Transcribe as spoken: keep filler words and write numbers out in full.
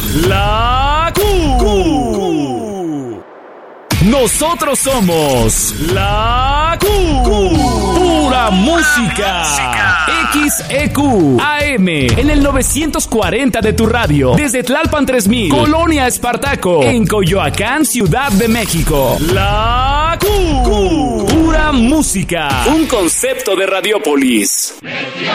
La Q. Nosotros somos La Q. Pura música. X E Q A M en el novecientos cuarenta de tu radio. Desde Tlalpan tres mil, Colonia Espartaco, en Coyoacán, Ciudad de México. La Q. Pura música. Un concepto de Radiópolis.